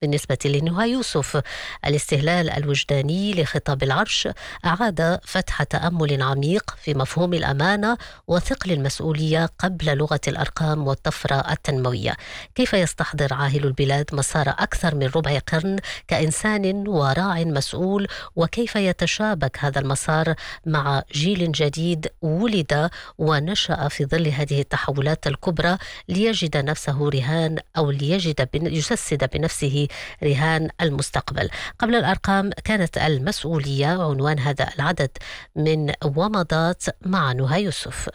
بالنسبة لنهى يوسف، الاستهلال الوجداني لخطاب العرش أعاد فتح تأمل عميق في مفهوم الأمانة وثقل المسؤولية قبل لغة الأرقام والطفرة التنموية. كيف يستحضر عاهل البلاد مسار أكثر من ربع قرن كإنسان وراع مسؤول، وكيف يتشابك هذا المسار مع جيل جديد ولد ونشأ في ظل هذه التحولات الكبرى ليجد نفسه رهان أو يجسد بنفسه رهان المستقبل. قبل الأرقام كانت المسؤولية عنوان هذا العدد من ومضات مع نهى يوسف.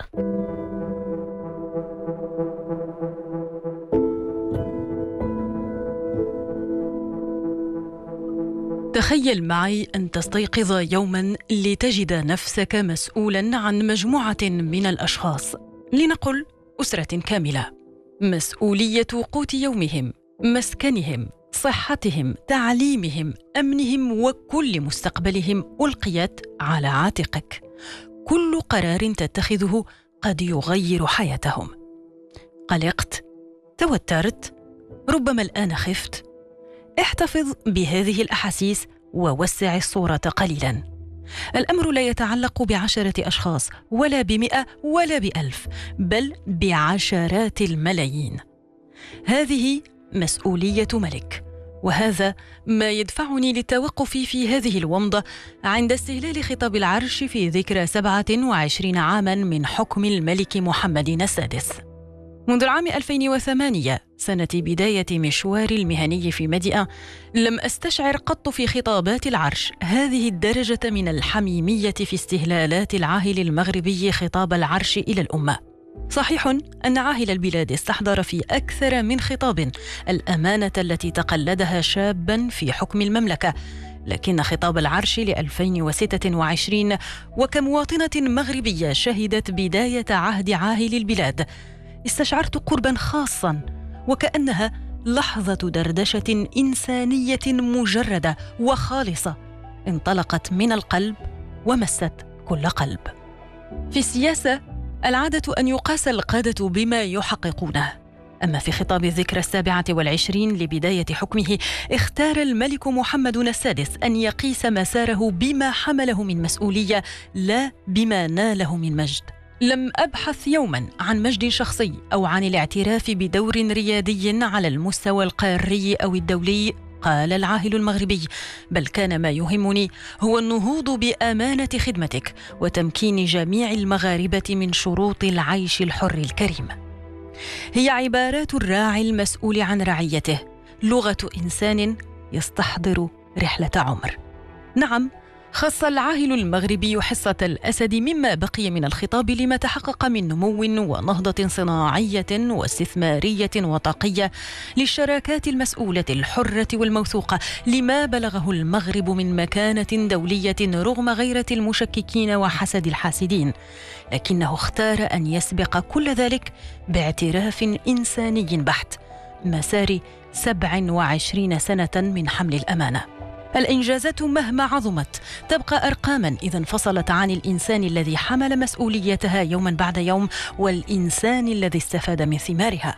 تخيل معي أن تستيقظ يوما لتجد نفسك مسؤولا عن مجموعة من الأشخاص، لنقل أسرة كاملة، مسؤولية قوت يومهم، مسكنهم، صحتهم، تعليمهم، أمنهم وكل مستقبلهم ألقيت على عاتقك. كل قرار تتخذه قد يغير حياتهم. قلقت، توترت، ربما الآن خفت. احتفظ بهذه الأحاسيس ووسع الصورة قليلا. الأمر لا يتعلق ب10 أشخاص ولا ب100 ولا ب1000، بل بعشرات الملايين. هذه مسؤولية ملك، وهذا ما يدفعني للتوقف في هذه الومضة عند استهلال خطاب العرش في ذكرى 27 عاما من حكم الملك محمد السادس. منذ العام 2008 سنة بداية مشواري المهني في مدينة، لم أستشعر قط في خطابات العرش هذه الدرجة من الحميمية في استهلالات العاهل المغربي خطاب العرش إلى الأمة. صحيح أن عاهل البلاد استحضر في أكثر من خطاب الأمانة التي تقلدها شابا في حكم المملكة، لكن خطاب العرش ل2026 وكمواطنة مغربية شهدت بداية عهد عاهل البلاد استشعرت قربا خاصا، وكأنها لحظة دردشة إنسانية مجردة وخالصة انطلقت من القلب ومست كل قلب. في السياسة العادة أن يقاس القادة بما يحققونه، أما في خطاب الذكرى 27 لبداية حكمه اختار الملك محمد السادس أن يقيس مساره بما حمله من مسؤولية لا بما ناله من مجد. لم أبحث يوما عن مجد شخصي أو عن الاعتراف بدور ريادي على المستوى القاري أو الدولي، قال العاهل المغربي، بل كان ما يهمني هو النهوض بأمانة خدمتك وتمكين جميع المغاربة من شروط العيش الحر الكريم. هي عبارات الراعي المسؤول عن رعيته، لغة إنسان يستحضر رحلة عمر. نعم، خص العاهل المغربي حصة الأسد مما بقي من الخطاب لما تحقق من نمو ونهضة صناعية واستثمارية وطاقية للشراكات المسؤولة الحرة والموثوقة، لما بلغه المغرب من مكانة دولية رغم غيرة المشككين وحسد الحاسدين، لكنه اختار أن يسبق كل ذلك باعتراف إنساني بحت، مسار 27 سنة من حمل الأمانة. الإنجازات مهما عظمت تبقى أرقاما إذا انفصلت عن الإنسان الذي حمل مسؤوليتها يوما بعد يوم والإنسان الذي استفاد من ثمارها.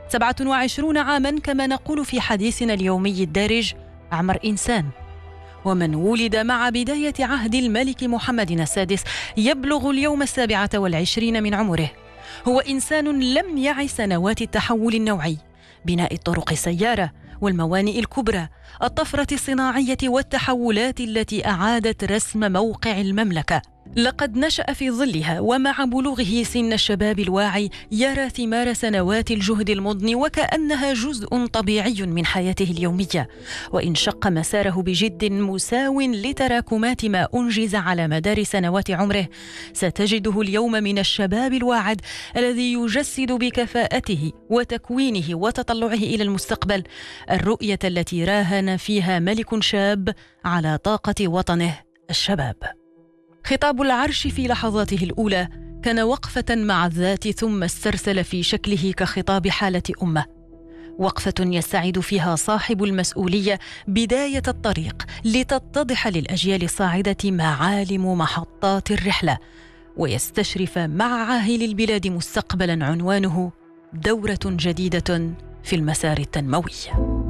27 عاما كما نقول في حديثنا اليومي الدارج أعمر إنسان، ومن ولد مع بداية عهد الملك محمد السادس يبلغ اليوم 27 من عمره هو إنسان لم يعي سنوات التحول النوعي، بناء الطرق السيارة والموانئ الكبرى، الطفرة الصناعية والتحولات التي أعادت رسم موقع المملكة. لقد نشأ في ظلها، ومع بلوغه سن الشباب الواعي يرى ثمار سنوات الجهد المضني وكأنها جزء طبيعي من حياته اليومية. وإن شق مساره بجد مساو لتراكمات ما أنجز على مدار سنوات عمره، ستجده اليوم من الشباب الواعد الذي يجسد بكفاءته وتكوينه وتطلعه إلى المستقبل الرؤية التي راهن فيها ملك شاب على طاقة وطنه الشباب. خطاب العرش في لحظاته الأولى كان وقفة مع الذات، ثم استرسل في شكله كخطاب حالة أمة، وقفة يستعيد فيها صاحب المسؤولية بداية الطريق لتتضح للأجيال الصاعدة معالم محطات الرحلة، ويستشرف مع عاهل البلاد مستقبلا عنوانه دورة جديدة في المسار التنموي.